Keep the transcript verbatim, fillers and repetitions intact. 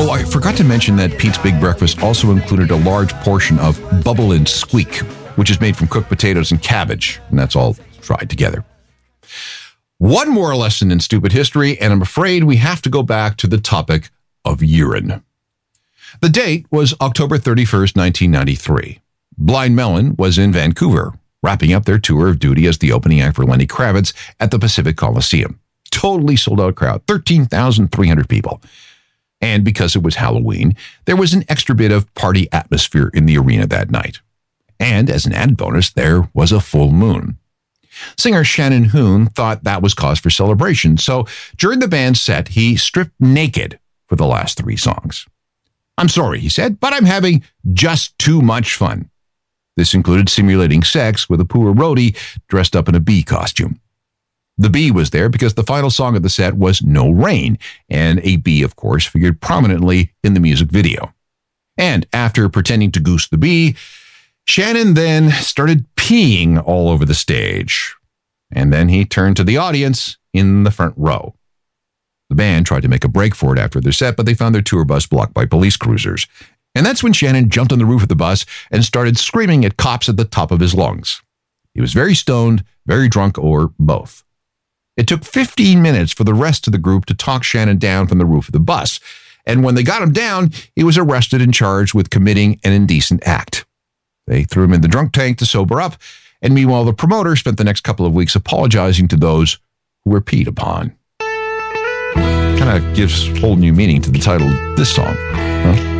Oh, I forgot to mention that Pete's Big Breakfast also included a large portion of Bubble and Squeak, which is made from cooked potatoes and cabbage, and that's all fried together. One more lesson in stupid history, and I'm afraid we have to go back to the topic of urine. The date was October thirty-first, nineteen ninety-three. Blind Melon was in Vancouver, wrapping up their tour of duty as the opening act for Lenny Kravitz at the Pacific Coliseum. Totally sold-out crowd, thirteen thousand three hundred people. And because it was Halloween, there was an extra bit of party atmosphere in the arena that night. And as an added bonus, there was a full moon. Singer Shannon Hoon thought that was cause for celebration, so during the band's set, he stripped naked for the last three songs. "I'm sorry," he said, "but I'm having just too much fun." This included simulating sex with a poor roadie dressed up in a bee costume. The bee was there because the final song of the set was No Rain, and a bee, of course, figured prominently in the music video. And after pretending to goose the bee, Shannon then started peeing all over the stage. And then he turned to the audience in the front row. The band tried to make a break for it after their set, but they found their tour bus blocked by police cruisers. And that's when Shannon jumped on the roof of the bus and started screaming at cops at the top of his lungs. He was very stoned, very drunk, or both. It took fifteen minutes for the rest of the group to talk Shannon down from the roof of the bus. And when they got him down, he was arrested and charged with committing an indecent act. They threw him in the drunk tank to sober up, and meanwhile, the promoter spent the next couple of weeks apologizing to those who were peed upon. Kind of gives whole new meaning to the title of this song, huh?